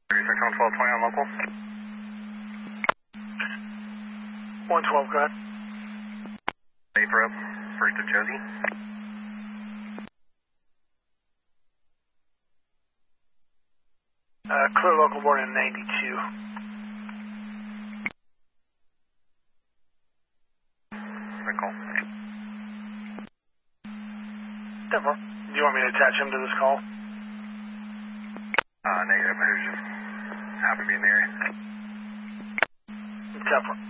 36 on 1220 on local. 112, go ahead. April, first to Josie. Clear local born in 92. Nicole. 10-4. Do you want me to attach him to this call? Negative. I was just happy to be in the area. 10-4.